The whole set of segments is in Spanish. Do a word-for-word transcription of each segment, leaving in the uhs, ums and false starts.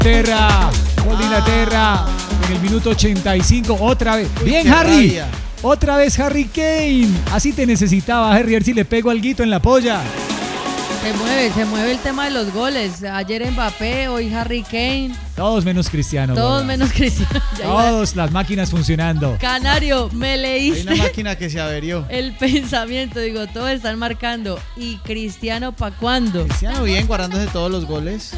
Inglaterra. Gol de Inglaterra en el minuto ochenta y cinco. Otra vez. Bien, Harry. Rabia. Otra vez Harry Kane. Así te necesitaba, Harry. A ver si le pego alguito en la polla. Se mueve, se mueve el tema de los goles. Ayer Mbappé, hoy Harry Kane. Todos menos Cristiano. Todos ¿verdad? menos Cristiano. Todos las máquinas funcionando. Canario, me leíste. Hay una máquina que se averió. El pensamiento, digo, todos están marcando. ¿Y Cristiano pa' cuándo? Cristiano bien, guardándose todos los goles.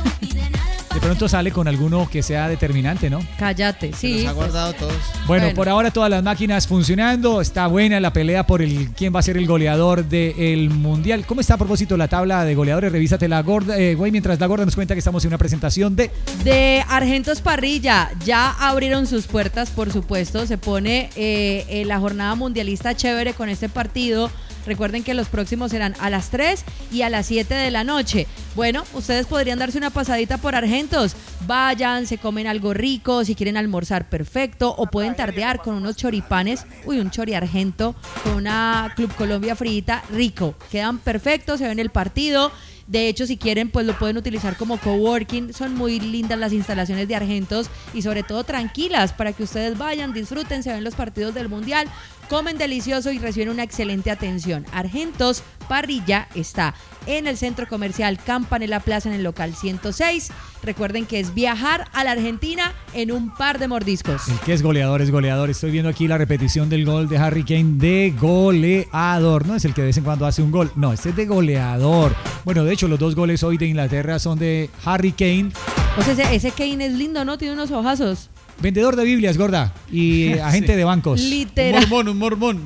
De pronto sale con alguno que sea determinante, ¿no? Cállate, sí. Se los ha guardado pues, todos. Bueno, bueno, por ahora todas las máquinas funcionando. Está buena la pelea por el quién va a ser el goleador del Mundial. ¿Cómo está a propósito la tabla de goleadores? Revísate la gorda, eh, güey, mientras la gorda nos cuenta que estamos en una presentación de... De Argentos Parrilla. Ya abrieron sus puertas, por supuesto. Se pone eh, en la jornada mundialista chévere con este partido. Recuerden que los próximos serán a las tres y a las siete de la noche. Bueno, ustedes podrían darse una pasadita por Argentos. Vayan, se comen algo rico, si quieren almorzar, perfecto. O pueden tardear con unos choripanes. Uy, un chori argento con una Club Colombia frita, rico. Quedan perfectos, se ven el partido. De hecho, si quieren, pues lo pueden utilizar como coworking. Son muy lindas las instalaciones de Argentos y sobre todo tranquilas para que ustedes vayan, disfruten, se ven los partidos del Mundial, comen delicioso y reciben una excelente atención. Argentos Parrilla está en el Centro Comercial Campanella Plaza en el local ciento seis. Recuerden que es viajar a la Argentina en un par de mordiscos. El que es goleador es goleador. Estoy viendo aquí la repetición del gol de Harry Kane de goleador. No es el que de vez en cuando hace un gol. No, este es de goleador. Bueno, de hecho, los dos goles hoy de Inglaterra son de Harry Kane. O sea, ese, ese Kane es lindo, ¿no? Tiene unos ojazos. Vendedor de Biblias, gorda. Y agente sí. de bancos. Literal. Un mormón, un mormón.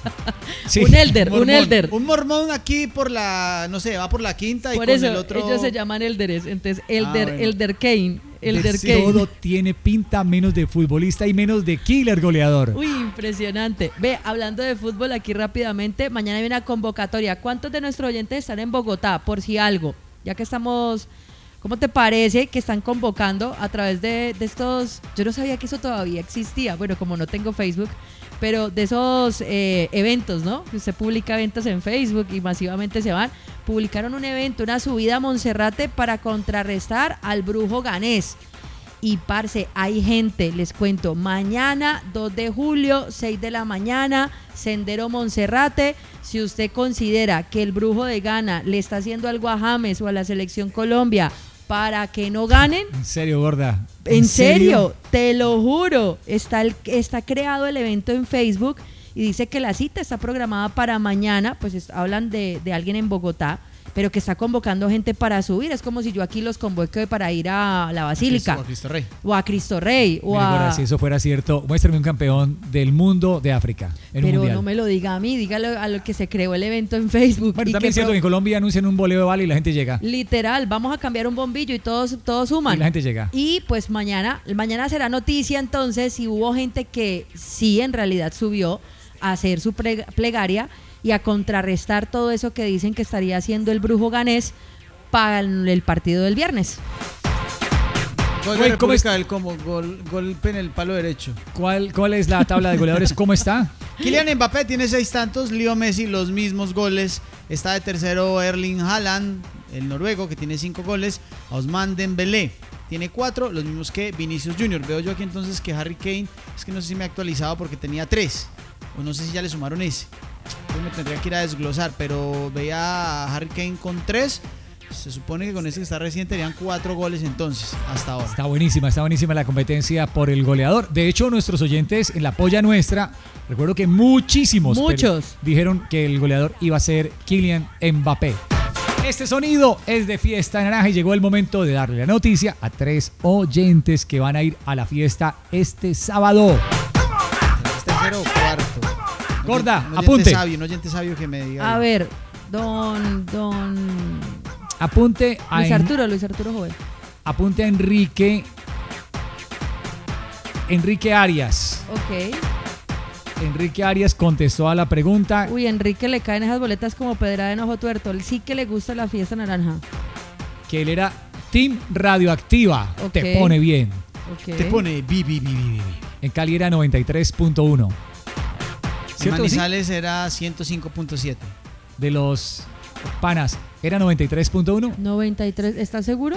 Sí. Un elder, un, mormón. elder. Un mormón aquí por la, no sé, va por la quinta y Por con eso el otro... ellos se llaman elderes. Entonces, elder, Ah, bueno. elder Kane. Elder De Kane. todo tiene pinta menos de futbolista y menos de killer goleador. Uy, impresionante. Ve, hablando de fútbol aquí rápidamente, mañana hay una convocatoria. ¿Cuántos de nuestros oyentes están en Bogotá? Por si algo, ya que estamos... ¿Cómo te parece que están convocando a través de, de estos? Yo no sabía que eso todavía existía. Bueno, como no tengo Facebook, pero de esos eh, eventos, ¿no? Que usted publica eventos en Facebook y masivamente se van. Publicaron un evento, una subida a Monserrate para contrarrestar al brujo ganés. Y parce, hay gente, les cuento, mañana dos de julio, seis de la mañana, Sendero Monserrate. Si usted considera que el brujo de Ghana le está haciendo algo a James o a la selección Colombia para que no ganen, En serio, gorda. en serio, te lo juro, está, el, está creado el evento en Facebook y dice que la cita está programada para mañana, pues es, hablan de, de alguien en Bogotá, pero que está convocando gente para subir. Es como si yo aquí los convoque para ir a la Basílica. O a Cristo Rey. O a Cristo Rey. O Mire, a... gorda, si eso fuera cierto, muéstrame un campeón del mundo de África. En un Pero mundial. no me lo diga a mí, dígalo a lo que se creó el evento en Facebook. Bueno, y también es cierto pro- que en Colombia anuncian un boleo de bala y la gente llega. Literal, vamos a cambiar un bombillo y todos, todos suman. Y la gente llega. Y pues mañana, mañana será noticia entonces si hubo gente que sí en realidad subió a hacer su pre- plegaria y a contrarrestar todo eso que dicen que estaría haciendo el brujo ganés para el, el partido del viernes. Gol Güey, de ¿cómo República del Congo, gol, golpe en el palo derecho. ¿Cuál, ¿Cuál es la tabla de goleadores? ¿Cómo está? Kylian Mbappé tiene seis tantos, Leo Messi los mismos goles. Está de tercero Erling Haaland, el noruego, que tiene cinco goles. Ousmane Dembélé tiene cuatro, los mismos que Vinicius Junior Veo yo aquí entonces que Harry Kane, es que no sé si me ha actualizado porque tenía tres, o no sé si ya le sumaron ese. Entonces me tendría que ir a desglosar, pero veía a Harry Kane con tres. Se supone que con este que está recién tenían cuatro goles entonces, hasta ahora. Está buenísima, está buenísima la competencia por el goleador. De hecho, nuestros oyentes en la polla nuestra, recuerdo que muchísimos Muchos. dijeron que el goleador iba a ser Kylian Mbappé. Este sonido es de Fiesta Naranja y llegó el momento de darle la noticia a tres oyentes que van a ir a la fiesta este sábado. Es tercero o cuarto. Un Gorda, oyente apunte. Sabio, un oyente sabio que me diga. A ver, don, don Apunte a, Luis en- Arturo, Luis Arturo Joven. apunte a Enrique. Enrique Arias. Ok. Enrique Arias contestó a la pregunta Uy, Enrique le caen esas boletas como pedrada en ojo tuerto. Él sí que le gusta la fiesta naranja. que él era Team Radioactiva. Ok. Te pone bien. Ok. Te pone bi, bi, bi, bi, bi. En Cali era noventa y tres punto uno. En ¿Cierto que sí? Manizales era ciento cinco punto siete. De los panas, ¿era noventa y tres punto uno? noventa y tres, ¿estás seguro?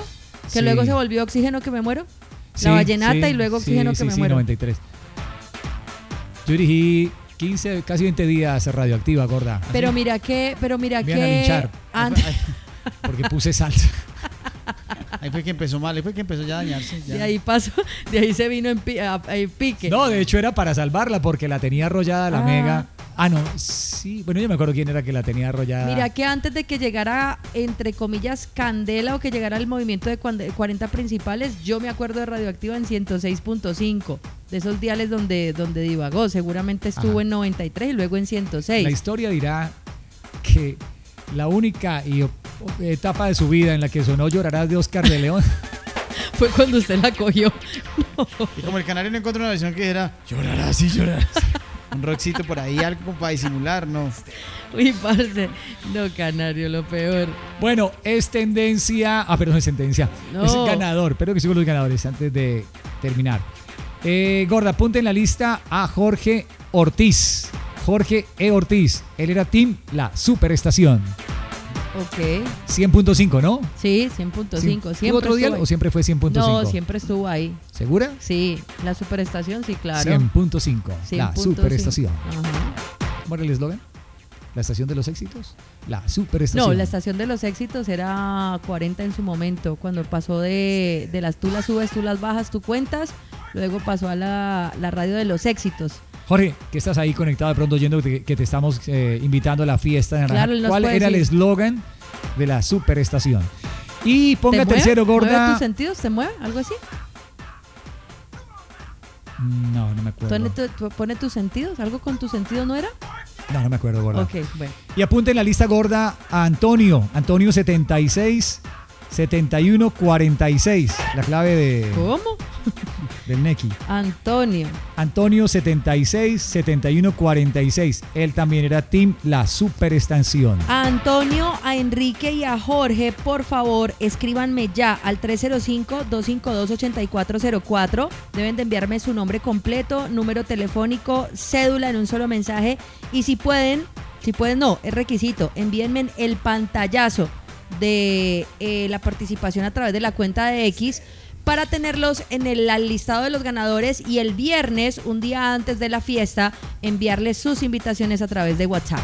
Que Sí. luego se volvió Oxígeno que me muero. Sí, La vallenata sí, y luego sí, Oxígeno sí, que me sí, muero. noventa y tres. Yo dirigí quince, casi veinte días Radioactiva, gorda. Pero mira que, pero mira Me iban a que linchar. antes- Porque puse salsa. Ahí fue que empezó mal, ahí fue que empezó ya a dañarse. ya. de ahí pasó, de ahí se vino en pi- a- a- pique. No, de hecho era para salvarla porque la tenía arrollada la Ah. Mega. Ah, no, sí. Bueno, yo me acuerdo quién era que la tenía arrollada. Mira que antes de que llegara, entre comillas, Candela o que llegara el movimiento de cuan- cuarenta principales, yo me acuerdo de Radioactiva en ciento seis punto cinco, de esos diales donde, donde divagó. Seguramente estuvo Ajá. en noventa y tres y luego en ciento La seis. historia dirá que la única y o- etapa de su vida en la que sonó Llorarás de Oscar de León. Fue cuando usted la cogió. Y como el canario no encontró una versión que era llorarás y llorarás. Un rockcito por ahí, algo como para disimular, no. Uy, parce. No, Canario, lo peor. Bueno, es tendencia. Ah, perdón, es tendencia. No. Es ganador. Pero que sigo los ganadores antes de terminar. Eh, Gorda, apunte en la lista a Jorge Ortiz. Jorge E. Ortiz. Él era Team La Superestación. Ok. cien punto cinco, ¿no? Sí, cien punto cinco. ¿Tuvo otro día o siempre fue cien punto cinco? No, siempre estuvo ahí. ¿Segura? Sí, la superestación, sí, claro. cien punto cinco. cien La punto cinco. Superestación. Ajá. ¿Cómo era el eslogan? ¿La estación de los éxitos? La Superestación. No, la estación de los éxitos era cuarenta en su momento, cuando pasó de, de las tú las subes, tú las bajas, tú cuentas, luego pasó a la, la radio de los éxitos. Jorge, que estás ahí conectado de pronto oyendo que, que te estamos eh, invitando a la fiesta de Naranja. Claro, él nos ¿Cuál puede era el decir. eslogan de la Superestación? Y ponga ¿Te mueve? tercero, ¿Mueve gorda. tus sentidos? ¿Te mueve? ¿Algo así? No, no me acuerdo. ¿Pone, tu- tu- pone tus sentidos? ¿Algo con tus sentidos no era? No, no me acuerdo, gorda. Ok, bueno. Y apunte en la lista gorda a Antonio. Antonio setenta y seis, setenta y uno, cuarenta y seis. La clave de, ¿Cómo? del Neki. Antonio. Antonio setenta y seis, setenta y uno, cuarenta y seis. Él también era Team La Superestación. A Antonio, a Enrique y a Jorge, por favor, escríbanme ya al tres cero cinco, dos cinco dos, ocho cuatro cero cuatro. Deben de enviarme su nombre completo, número telefónico, cédula en un solo mensaje. Y si pueden, si pueden no, es requisito, envíenme el pantallazo de eh, la participación a través de la cuenta de X para tenerlos en el al listado de los ganadores y el viernes, un día antes de la fiesta, enviarles sus invitaciones a través de WhatsApp.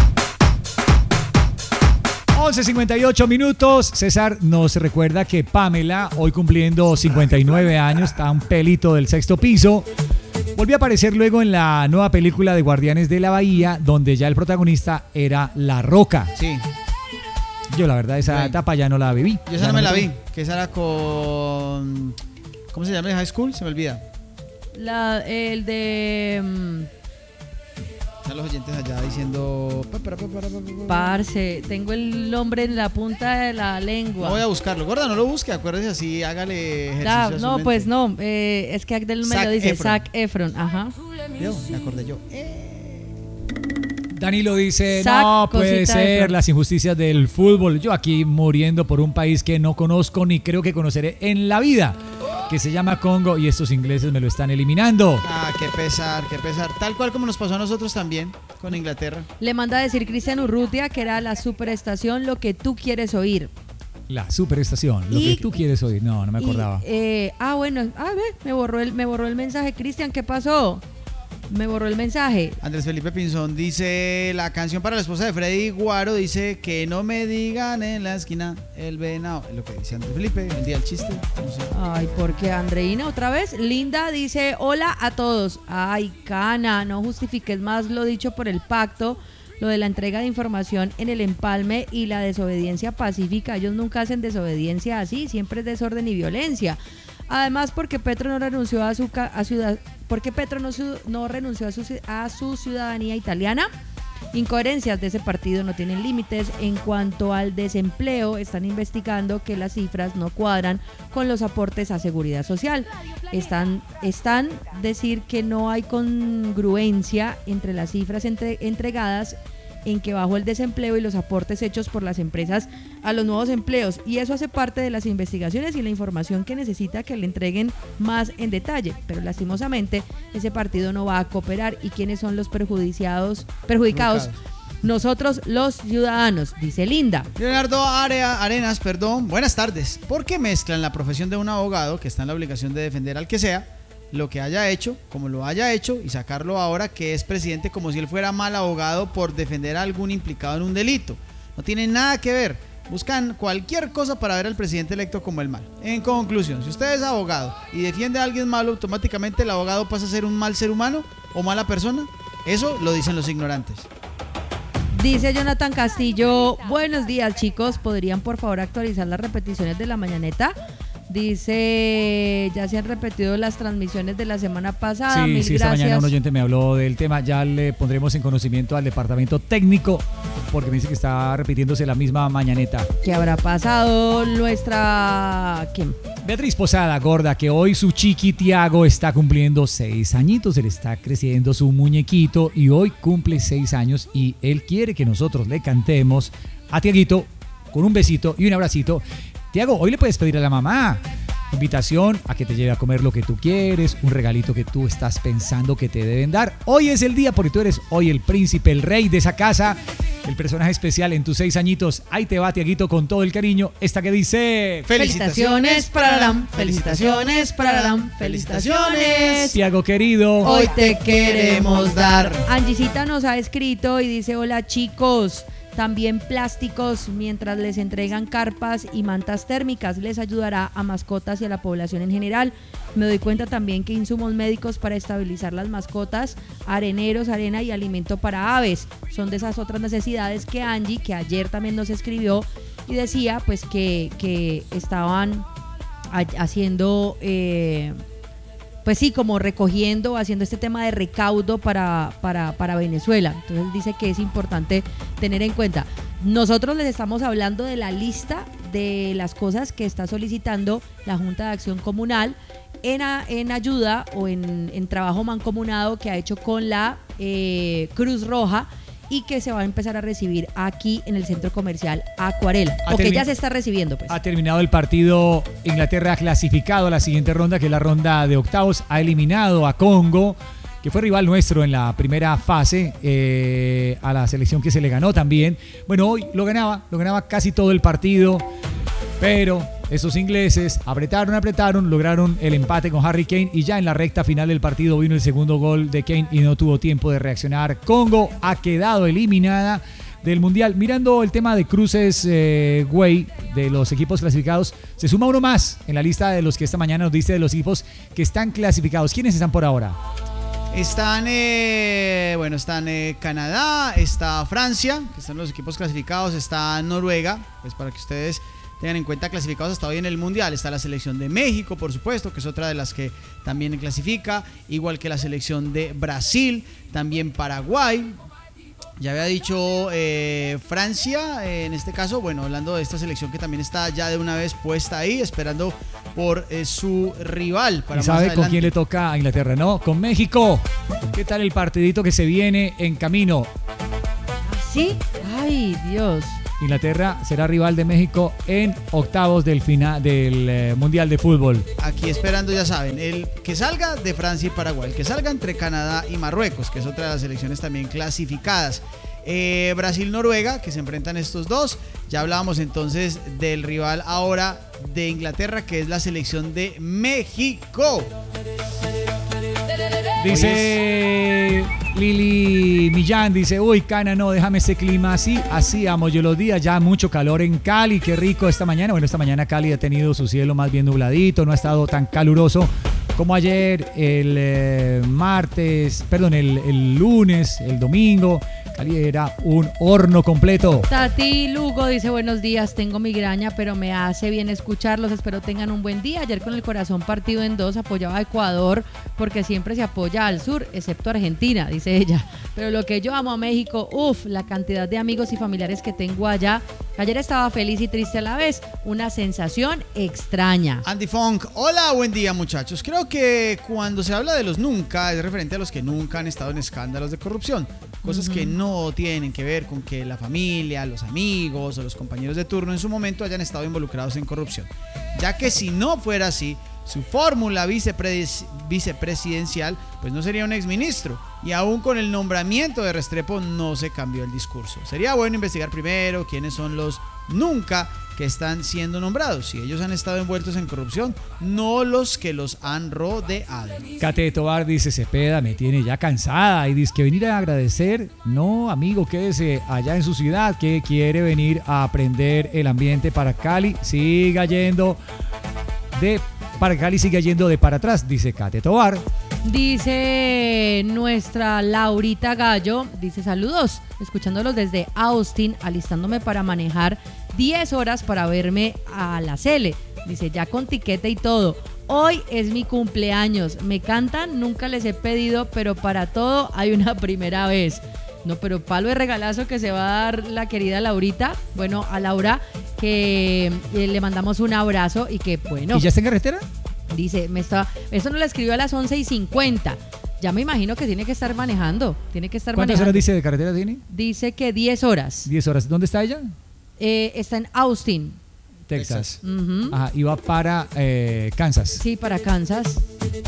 once cincuenta y ocho minutos. César nos recuerda que Pamela, hoy cumpliendo cincuenta y nueve años, está un pelito del sexto piso. Volvió a aparecer luego en la nueva película de Guardianes de la Bahía, donde ya el protagonista era La Roca. Sí, Yo la verdad esa Bueno. etapa ya no la viví. yo esa Ya no me la tocó. vi, que esa era con... ¿Cómo se llama? ¿High School? Se me olvida. La, el de... mm, Están los oyentes allá diciendo... pa, para, pa, para, pa, pa, pa. Parce, tengo el nombre en la punta de la lengua. No voy a buscarlo. Gorda, no lo busque, acuérdese así, hágale ejercicio. Da- a su no, mente. pues no, eh, es que Agdel me Zac lo dice, Efron. Zac Efron, ajá. Yo, me acordé yo. Eh, Danilo dice, Zac, no puede cosita de ser flor. las injusticias del fútbol. Yo aquí muriendo por un país que no conozco ni creo que conoceré en la vida, que se llama Congo, y estos ingleses me lo están eliminando. Ah, qué pesar, qué pesar. Tal cual como nos pasó a nosotros también con Inglaterra. Le manda a decir Cristian Urrutia que era la superestación lo que tú quieres oír. La Superestación, lo Y- que tú quieres oír. No, no me Y, acordaba. eh, ah, bueno, a ver, me borró el, me borró el mensaje. Cristian, ¿qué pasó? Me borró el mensaje. Andrés Felipe Pinzón dice, la canción para la esposa de Freddy Guaro dice que no me digan en la esquina el venado. Es lo que dice Andrés Felipe, el día del chiste. No sé. Ay, porque Andreina otra vez. Linda dice, hola a todos. Ay, Cana, no justifiques más lo dicho por el pacto, lo de la entrega de información en el empalme y la desobediencia pacífica. Ellos nunca hacen desobediencia así, siempre es desorden y violencia. Además, porque Petro no renunció a su ca- a ciudad, porque Petro no, su- no renunció a su, ci- a su ciudadanía italiana. Incoherencias de ese partido no tienen límites. En cuanto al desempleo, están investigando que las cifras no cuadran con los aportes a seguridad social. Están, están decir que no hay congruencia entre las cifras entre- entregadas en que bajó el desempleo y los aportes hechos por las empresas a los nuevos empleos, y eso hace parte de las investigaciones y la información que necesita que le entreguen más en detalle, pero lastimosamente ese partido no va a cooperar. ¿Y quiénes son los perjudiciados, perjudicados? Perjudicados. nosotros los ciudadanos, dice Linda. Leonardo Area, Arenas, perdón, buenas tardes. ¿Por qué mezclan la profesión de un abogado que está en la obligación de defender al que sea, lo que haya hecho, como lo haya hecho, y sacarlo ahora que es presidente como si él fuera mal abogado por defender a algún implicado en un delito? No tiene nada que ver. Buscan cualquier cosa para ver al presidente electo como el malo. En conclusión, si usted es abogado y defiende a alguien malo, automáticamente el abogado pasa a ser un mal ser humano o mala persona. Eso lo dicen los ignorantes. Dice Jonathan Castillo, buenos días chicos, ¿podrían por favor actualizar las repeticiones de la mañaneta? Dice, ya se han repetido las transmisiones de la semana pasada. Sí, Mil sí, esta gracias. mañana un oyente me habló del tema. Ya le pondremos en conocimiento al departamento técnico porque me dice que está repitiéndose la misma mañaneta. ¿Qué habrá pasado nuestra... ¿Quién? Beatriz Posada, gorda, que hoy su chiqui Tiago está cumpliendo seis añitos. Se le está creciendo su muñequito y hoy cumple seis años y él quiere que nosotros le cantemos a Tiaguito con un besito y un abracito. Tiago, hoy le puedes pedir a la mamá invitación a que te lleve a comer lo que tú quieres, un regalito que tú estás pensando que te deben dar. Hoy es el día porque tú eres hoy el príncipe, el rey de esa casa, el personaje especial en tus seis añitos. Ahí te va, Tiaguito, con todo el cariño. Esta que dice... Felicitaciones, pararam, felicitaciones, pararam, felicitaciones. Tiago querido, Hoy te queremos dar. Angisita nos ha escrito y dice, hola chicos. También plásticos, mientras les entregan carpas y mantas térmicas, les ayudará a mascotas y a la población en general. Me doy cuenta también que insumos médicos para estabilizar las mascotas, areneros, arena y alimento para aves. Son de esas otras necesidades que Angie, que ayer también nos escribió y decía pues que, que estaban haciendo... Eh, pues sí, como recogiendo, haciendo este tema de recaudo para, para, para Venezuela. Entonces dice que es importante tener en cuenta. Nosotros les estamos hablando de la lista de las cosas que está solicitando la Junta de Acción Comunal en, a, en ayuda o en, en trabajo mancomunado que ha hecho con la eh, Cruz Roja y que se va a empezar a recibir aquí en el centro comercial Acuarela, Ha o que termi- ya se está recibiendo pues. ha terminado el partido. Inglaterra ha clasificado a la siguiente ronda, que es la ronda de octavos. Ha eliminado a Congo, que fue rival nuestro en la primera fase, eh, a la selección que se le ganó también. Bueno, hoy lo ganaba, lo ganaba casi todo el partido, pero esos ingleses apretaron, apretaron, lograron el empate con Harry Kane y ya en la recta final del partido vino el segundo gol de Kane y no tuvo tiempo de reaccionar. Congo ha quedado eliminada del Mundial. Mirando el tema de cruces, eh, güey, de los equipos clasificados, se suma uno más en la lista de los que esta mañana nos diste de los equipos que están clasificados. ¿Quiénes están por ahora? Están, eh, bueno, están eh, Canadá, está Francia, que están los equipos clasificados, está Noruega, pues para que ustedes tengan en cuenta clasificados hasta hoy en el Mundial. Está la selección de México, por supuesto, que es otra de las que también clasifica, igual que la selección de Brasil, también Paraguay. Ya había dicho eh, Francia, eh, en este caso, bueno, hablando de esta selección que también está ya de una vez puesta ahí, esperando por eh, su rival. Para ¿Y sabe más con quién le toca a Inglaterra? No, con México. ¿Qué tal el partidito que se viene en camino? ¿Sí? Ay, Dios. Inglaterra será rival de México en octavos del final del eh, Mundial de Fútbol. Aquí esperando, ya saben, el que salga de Francia y Paraguay, el que salga entre Canadá y Marruecos, que es otra de las selecciones también clasificadas. Eh, Brasil-Noruega, que se enfrentan estos dos. Ya hablábamos entonces del rival ahora de Inglaterra, que es la selección de México. Dice Lili Millán, dice, uy, Cana, no, déjame ese clima así, así amo yo los días, ya mucho calor en Cali, qué rico esta mañana. Bueno, esta mañana Cali ha tenido su cielo más bien nubladito, no ha estado tan caluroso como ayer, el eh, martes, perdón, el, el lunes, el domingo. Cali era un horno completo. Tati Lugo dice, buenos días, tengo migraña, pero me hace bien escucharlos, espero tengan un buen día. Ayer con el corazón partido en dos apoyaba a Ecuador porque siempre se apoya al sur, excepto Argentina, dice ella. Pero lo que yo amo a México, uff, la cantidad de amigos y familiares que tengo allá. Ayer estaba feliz y triste a la vez, una sensación extraña. Andy Funk, hola, buen día muchachos. Creo que cuando se habla de los nunca es referente a los que nunca han estado en escándalos de corrupción. Cosas uh-huh. que no tienen que ver con que la familia, los amigos o los compañeros de turno en su momento hayan estado involucrados en corrupción. Ya que si no fuera así, su fórmula vicepres- vicepresidencial, pues no sería un exministro. Y aún con el nombramiento de Restrepo no se cambió el discurso. Sería bueno investigar primero quiénes son los nunca que están siendo nombrados, si ellos han estado envueltos en corrupción, no los que los han rodeado. Kate Tobar dice: Cepeda me tiene ya cansada y dice que venir a agradecer. No, amigo, quédese allá en su ciudad, que quiere venir a aprender el ambiente para Cali. Siga yendo de para Cali, siga yendo de para atrás, dice Kate Tobar. Dice nuestra Laurita Gallo, dice: saludos, escuchándolos desde Austin, alistándome para manejar diez horas para verme a la Cele. Dice, ya con tiquete y todo. Hoy es mi cumpleaños. Me cantan, nunca les he pedido, pero para todo hay una primera vez. No, pero palo de regalazo que se va a dar la querida Laurita. Bueno, a Laura, que eh, le mandamos un abrazo y que, bueno. ¿Y ya está en carretera? Dice, me está, eso nos lo escribió a las once y cincuenta. Ya me imagino que tiene que estar manejando. Tiene que estar ¿Cuántas manejando. horas dice de carretera tiene? Dice que diez horas. diez horas. ¿Dónde está ella? Eh, está en Austin, Texas. uh-huh. Ajá, y va para eh, Kansas. Sí, para Kansas.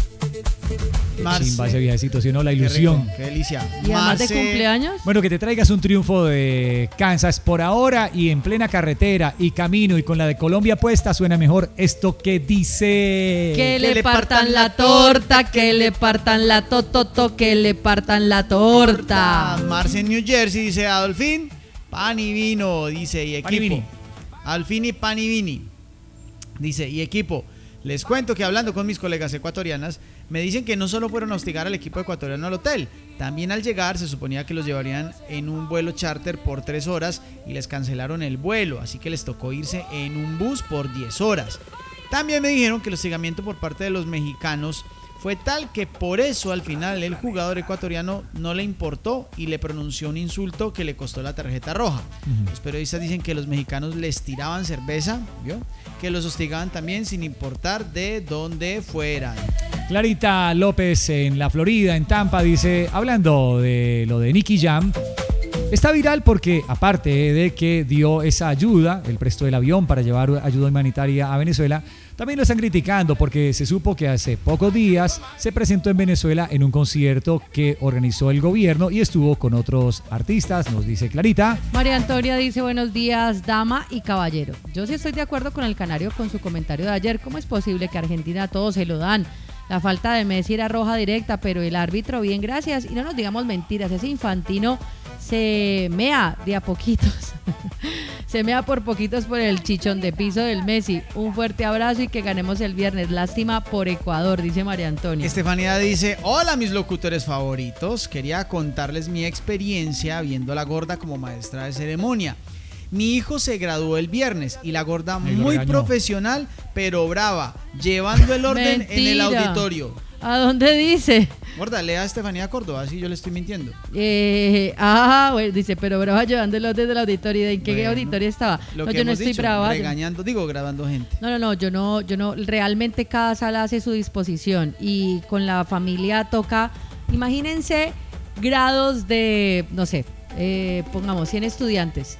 Marce, Chimba ese viajecito, si no, la qué ilusión. rico, qué delicia. Y además de Marce- cumpleaños. Bueno, que te traigas un triunfo de Kansas por ahora y en plena carretera y camino y con la de Colombia puesta, suena mejor esto que dice... Que le partan la torta, que le partan la tototo, que le partan la torta. Marce en New Jersey dice Adolfín, pan y vino, dice, y equipo. Pan y vini. Adolfín y pan y vini. Dice, y equipo. Les cuento que hablando con mis colegas ecuatorianas, me dicen que no solo fueron a hostigar al equipo ecuatoriano al hotel, también al llegar se suponía que los llevarían en un vuelo charter por tres horas y les cancelaron el vuelo, así que les tocó irse en un bus por diez horas. También me dijeron que el hostigamiento por parte de los mexicanos fue tal que por eso al final el jugador ecuatoriano no le importó y le pronunció un insulto que le costó la tarjeta roja. Uh-huh. Los periodistas dicen que los mexicanos les tiraban cerveza, ¿vio? Que los hostigaban también sin importar de dónde fueran. Clarita López en la Florida, en Tampa, dice, hablando de lo de Nicky Jam, está viral porque aparte de que dio esa ayuda, él prestó el avión para llevar ayuda humanitaria a Venezuela, también lo están criticando porque se supo que hace pocos días se presentó en Venezuela en un concierto que organizó el gobierno y estuvo con otros artistas, nos dice Clarita. María Antonia dice, buenos días, dama y caballero. Yo sí estoy de acuerdo con el canario con su comentario de ayer. ¿Cómo es posible que a Argentina a todos se lo dan? La falta de Messi era roja directa, pero el árbitro, bien, gracias. Y no nos digamos mentiras, ese Infantino se mea de a poquitos. Se mea por poquitos por el chichón de piso del Messi. Un fuerte abrazo y que ganemos el viernes. Lástima por Ecuador, dice María Antonia. Estefanía dice, hola mis locutores favoritos. Quería contarles mi experiencia viendo a la gorda como maestra de ceremonia. Mi hijo se graduó el viernes y la gorda muy regañó. Profesional, pero brava, llevando el orden en el auditorio. ¿A dónde dice? Gorda, lea a Estefanía Córdoba, así yo le estoy mintiendo. Eh, ah, bueno, dice, pero brava llevando el orden del auditorio. ¿En qué bueno, auditorio estaba? Lo no, que yo no hemos estoy dicho, brava. regañando, digo, grabando gente. No, no, no, yo no, yo no, realmente cada sala hace su disposición y con la familia toca, imagínense grados de, no sé, eh, pongamos cien estudiantes.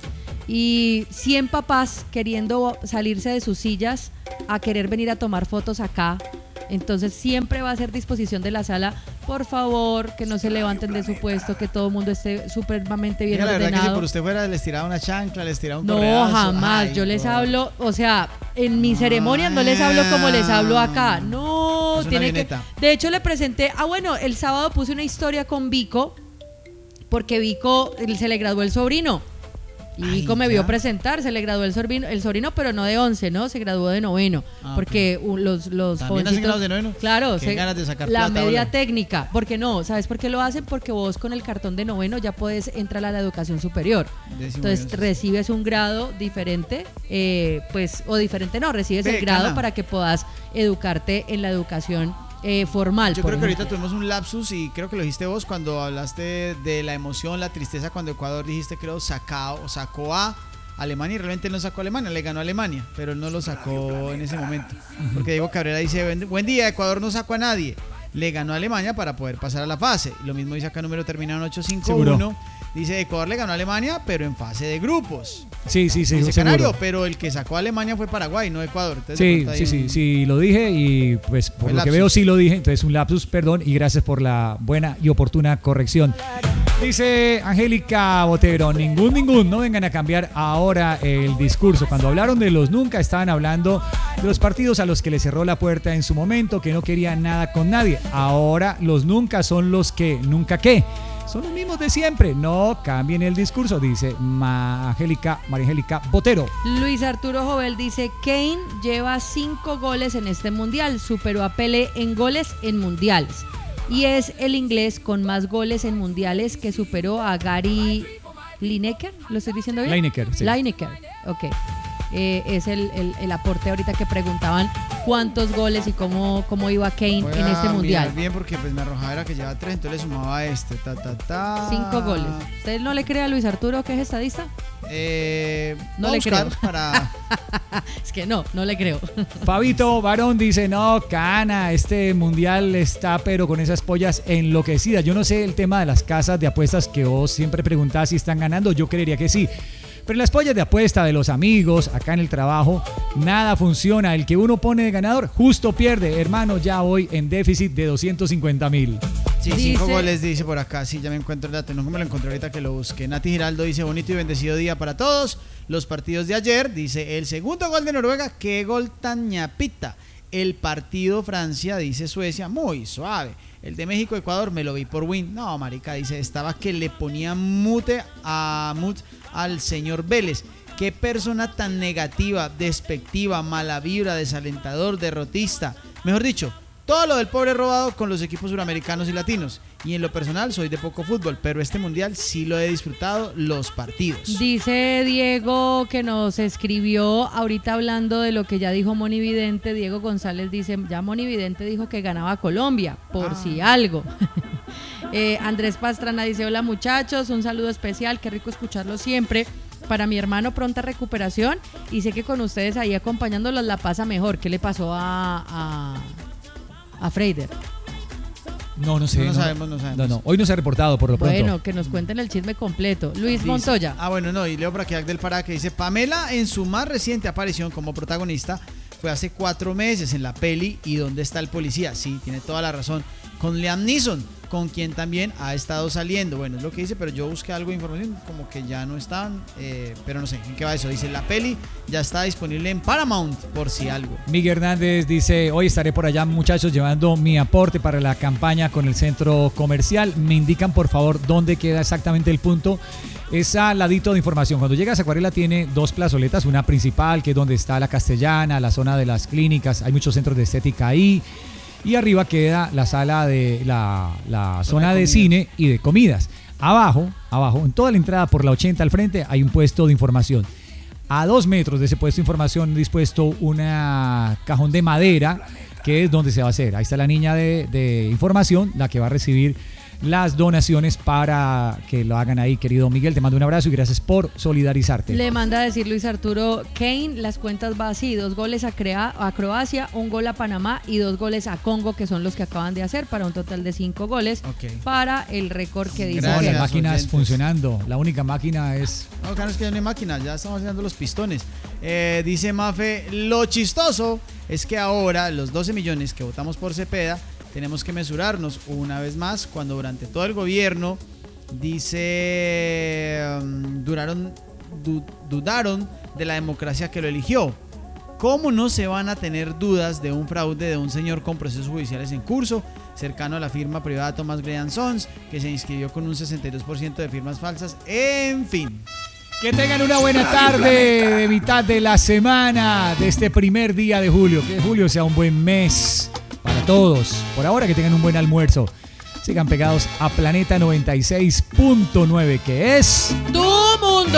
Y cien papás queriendo salirse de sus sillas a querer venir a tomar fotos acá. Entonces siempre va a ser disposición de la sala. Por favor, que no se levanten de su puesto, que todo el mundo esté supremamente bien Mira, la ordenado. verdad que si por usted fuera, les tiraba una chancla, les tiraba un No, correazo. jamás. Ay, yo les no. hablo, o sea, en mis ceremonias no les hablo como les hablo acá. No, Es una tiene que. avioneta. De hecho, le presenté. Ah, bueno, el sábado puse una historia con Vico, porque Vico se le graduó el sobrino. Y Ay, Vico me ya. vio presentar, se le graduó el sobrino, el sobrino, pero no de once, ¿no? Se graduó de noveno. Ah, porque uh, los, los ¿También hacen jovencitos. grados de noveno? Claro, Qué se- ganas de sacar la plata, media boludo. técnica. Porque no, ¿sabes por qué lo hacen? Porque vos con el cartón de noveno ya puedes entrar a la educación superior. Décimo Entonces once. recibes un grado diferente, eh, pues, o diferente no, recibes Ve, el grado Cana. para que puedas educarte en la educación eh, formal. Yo por creo que ahorita ejemplo. tuvimos un lapsus y creo que lo dijiste vos cuando hablaste de la emoción, la tristeza cuando Ecuador dijiste creo sacao, sacó a Alemania y realmente no sacó a Alemania, le ganó a Alemania, pero él no lo sacó en ese momento. Porque Diego Cabrera dice, "Buen- buen día, Ecuador no sacó a nadie, le ganó a Alemania para poder pasar a la fase". Lo mismo dice acá número terminado en ocho cinco uno. Dice, Ecuador le ganó a Alemania, pero en fase de grupos. Sí, sí, sí. Dice seguro. Canario, pero el que sacó a Alemania fue Paraguay, no Ecuador. Entonces, Sí, sí, sí, un... sí, lo dije y pues por Fue lo lapsus. que veo sí lo dije, entonces un lapsus, perdón, y gracias por la buena y oportuna corrección. Dice Angélica Botero, ningún, ningún, no vengan a cambiar ahora el discurso. Cuando hablaron de los nunca, estaban hablando de los partidos a los que le cerró la puerta en su momento, que no querían nada con nadie. Ahora los nunca son los que, nunca qué. Son los mismos de siempre, no cambien el discurso, dice Ma Angélica, María Angélica Botero. Luis Arturo Jovel dice, Kane lleva cinco goles en este mundial, superó a Pelé en goles en mundiales. Y es el inglés con más goles en mundiales que superó a Gary Lineker, ¿lo estoy diciendo bien? Lineker, sí. Lineker, ok. Eh, es el, el, el aporte ahorita que preguntaban cuántos goles y cómo, cómo iba Kane Voy en a este mundial. mirar bien porque pues me arrojaba era que lleva tres, entonces le sumaba este, ta, ta, ta. Cinco goles. ¿Usted no le cree a Luis Arturo que es estadista? Eh, No voy a le buscar creo. para... Es que no, no le creo. Fabito Barón dice, no, Cana, este mundial está pero con esas pollas enloquecidas. Yo no sé el tema de las casas de apuestas que vos siempre preguntás si están ganando, yo creería que sí. Pero en las pollas de apuesta de los amigos, acá en el trabajo, nada funciona. El que uno pone de ganador, justo pierde. Hermano, ya voy en déficit de doscientos cincuenta mil. Sí, Dice- cinco goles dice por acá, sí, ya me encuentro el dato, no me lo encontré ahorita que lo busqué. Nati Giraldo dice, bonito y bendecido día para todos. Los partidos de ayer, dice, el segundo gol de Noruega, qué gol tan ñapita. El partido Francia, dice Suecia, muy suave. El de México-Ecuador me lo vi por win. No, marica, dice, estaba que le ponía mute a mute al señor Vélez. Qué persona tan negativa, despectiva, mala vibra, desalentador, derrotista. Mejor dicho, todo lo del pobre robado con los equipos suramericanos y latinos. Y en lo personal soy de poco fútbol, pero este mundial sí lo he disfrutado, los partidos. Dice Diego que nos escribió ahorita hablando de lo que ya dijo Moni Vidente. Diego González dice, ya Moni Vidente dijo que ganaba Colombia, por Ah. si algo. eh, Andrés Pastrana dice, hola muchachos, un saludo especial, qué rico escucharlo siempre. Para mi hermano, pronta recuperación. Y sé que con ustedes ahí acompañándolos la pasa mejor. ¿Qué le pasó a, a, a Freider? No, no sé. No, no sabemos, no sabemos. No, no, hoy no se ha reportado por lo pronto. Bueno, que nos cuenten el chisme completo. Luis Dice- Montoya. Ah, bueno, no, y leo por aquí a del Pará que dice, Pamela en su más reciente aparición como protagonista fue hace cuatro meses en la peli ¿Y dónde está el policía? Sí, tiene toda la razón. Con Liam Neeson, con quien también ha estado saliendo. Bueno, es lo que dice, pero yo busqué algo de información, como que ya no están, eh, pero no sé, ¿en qué va eso? Dice, la peli ya está disponible en Paramount, por si algo. Miguel Hernández dice, hoy estaré por allá muchachos llevando mi aporte para la campaña con el centro comercial. Me indican por favor dónde queda exactamente el punto. Es al ladito de información. Cuando llegas a Acuarela tiene dos plazoletas, una principal que es donde está la Castellana, la zona de las clínicas, hay muchos centros de estética ahí. Y arriba queda la sala de la, la zona de cine y de comidas. Abajo, abajo, en toda la entrada por la ochenta al frente hay un puesto de información. A dos metros de ese puesto de información dispuesto una cajón de madera que es donde se va a hacer. Ahí está la niña de, de información, la que va a recibir las donaciones para que lo hagan ahí, querido Miguel. Te mando un abrazo y gracias por solidarizarte. Le manda a decir Luis Arturo Kane, las cuentas va así, dos goles a, Crea- a Croacia, un gol a Panamá y dos goles a Congo, que son los que acaban de hacer, para un total de cinco goles, Ok. para el récord que dice. No, Gracias, las máquinas oyentes. funcionando. La única máquina es... No, claro, es que ya no hay máquina, ya estamos haciendo los pistones. Eh, dice Mafe, lo chistoso es que ahora los doce millones que votamos por Cepeda tenemos que mesurarnos una vez más cuando durante todo el gobierno, dice, um, duraron, du- dudaron de la democracia que lo eligió. ¿Cómo no se van a tener dudas de un fraude de un señor con procesos judiciales en curso, cercano a la firma privada Thomas Graham Sons, que se inscribió con un sesenta y dos por ciento de firmas falsas? En fin. Que tengan una buena tarde de mitad de la semana, de este primer día de julio. Que julio sea un buen mes para todos. Por ahora que tengan un buen almuerzo. Sigan pegados a Planeta noventa y seis punto nueve, que es... ¡Tu mundo!